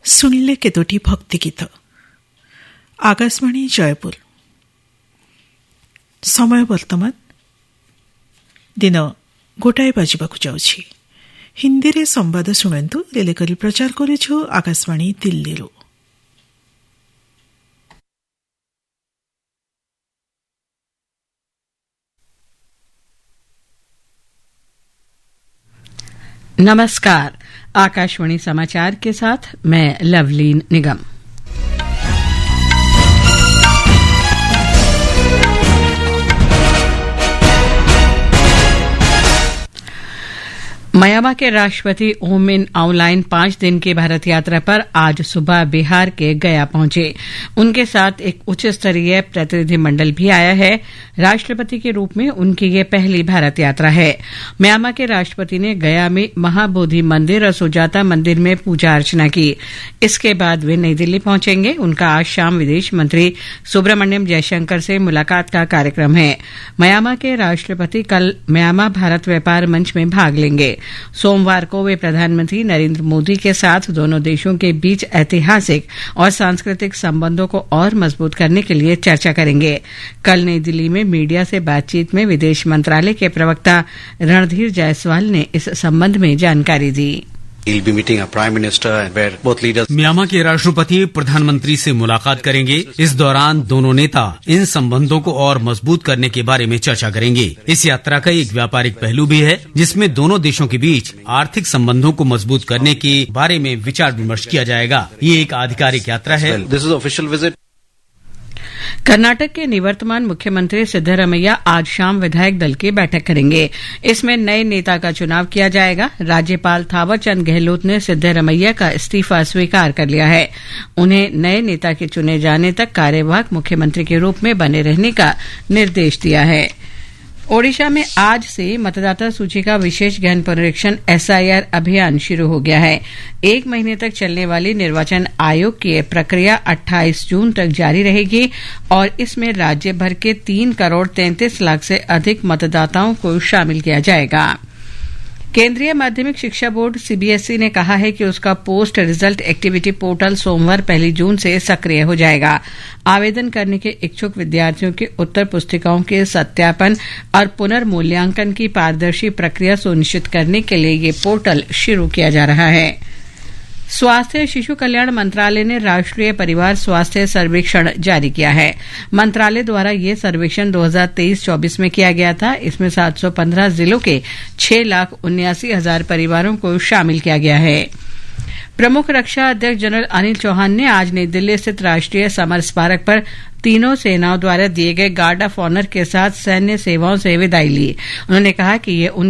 ଶୁଣିଲେ କେତୋଟି ଭକ୍ତି ଗୀତ। ଆକାଶବାଣୀ ଜୟପୁର। ସମୟ ବର୍ତ୍ତମାନ ଦିନ 1 ବାଜିବାକୁ ଯାଉଛି। ହିନ୍ଦୀରେ ସମ୍ବାଦ ଶୁଣନ୍ତୁ। ରିଲେ କରି ପ୍ରଚାର କରୁଛୁ ଆକାଶବାଣୀ ଦିଲ୍ଲୀରୁ। नमस्कार। आकाशवाणी समाचार के साथ मैं लवलीन निगम। म्यांमार के राष्ट्रपति ऊ मिन ऑउलाइन 5 दिन की भारत यात्रा पर आज सुबह बिहार के गया पहुंचे। उनके साथ एक उच्च स्तरीय प्रतिनिधिमंडल भी आया है। राष्ट्रपति के रूप में उनकी यह पहली भारत यात्रा है। म्यांमार के राष्ट्रपति ने गया में महाबोधि मंदिर और सुजाता मंदिर में पूजा अर्चना की। इसके बाद वे नई दिल्ली पहुंचेंगे। उनका आज शाम विदेश मंत्री सुब्रमण्यम जयशंकर से मुलाकात का कार्यक्रम है। म्यांमार के राष्ट्रपति कल म्यांमार भारत व्यापार मंच में भाग लेंगे। सोमवार को वे प्रधानमंत्री नरेंद्र मोदी के साथ दोनों देशों के बीच ऐतिहासिक और सांस्कृतिक संबंधों को और मजबूत करने के लिए चर्चा करेंगे। कल नई दिल्ली में मीडिया से बातचीत में विदेश मंत्रालय के प्रवक्ता रणधीर जायसवाल ने इस संबंध में जानकारी दी। म्यांमार के राष्ट्रपति प्रधानमंत्री से मुलाकात करेंगे। इस दौरान दोनों नेता इन संबंधों को और मजबूत करने के बारे में चर्चा करेंगे। इस यात्रा का एक व्यापारिक पहलू भी है, जिसमें दोनों देशों के बीच आर्थिक संबंधों को मजबूत करने के बारे में विचार विमर्श किया जाएगा। ये एक आधिकारिक यात्रा है। कर्नाटक के निवर्तमान मुख्यमंत्री सिद्धरमैया आज शाम विधायक दल की बैठक करेंगे। इसमें नए नेता का चुनाव किया जाएगा। राज्यपाल थावरचंद गहलोत ने सिद्धरमैया का इस्तीफा स्वीकार कर लिया है। उन्हें नए नेता के चुने जाने तक कार्यवाहक मुख्यमंत्री के रूप में बने रहने का निर्देश दिया है। ओडिशा में आज से मतदाता सूची का विशेष गहन पुनरीक्षण SIR अभियान शुरू हो गया है। 1 महीने तक चलने वाली निर्वाचन आयोग की प्रक्रिया 28 जून तक जारी रहेगी और इसमें राज्य भर के 3 करोड़ 33 लाख से अधिक मतदाताओं को शामिल किया जाएगा। केंद्रीय माध्यमिक शिक्षा बोर्ड CBSE ने कहा है कि उसका पोस्ट रिजल्ट एक्टिविटी पोर्टल सोमवार 1 जून से सक्रिय हो जाएगा। आवेदन करने के इच्छुक विद्यार्थियों के उत्तर पुस्तिकाओं के सत्यापन और पुनर्मूल्यांकन की पारदर्शी प्रक्रिया सुनिश्चित करने के लिए ये पोर्टल शुरू किया जा रहा है। स्वास्थ्य शिशु कल्याण मंत्रालय ने राष्ट्रीय परिवार स्वास्थ्य सर्वेक्षण जारी किया है। मंत्रालय द्वारा यह सर्वेक्षण 2023-24 में किया गया था। इसमें 715 जिलों के 6,79,000 परिवारों को शामिल किया गया है। प्रमुख रक्षा अध्यक्ष जनरल अनिल चौहान ने आज नई दिल्ली स्थित राष्ट्रीय समर स्मारक पर तीनों सेनाओं द्वारा दिए गए गार्ड ऑफ ऑनर के साथ सैन्य सेवाओं से विदाई ली। उन्होंने कहा कि ये